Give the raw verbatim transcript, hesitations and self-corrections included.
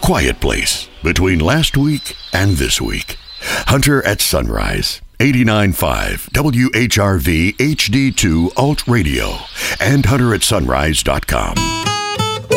quiet place between last week and this week. Hunter at Sunrise, eighty-nine point five W H R V H D two Alt Radio, and hunter at sunrise dot com.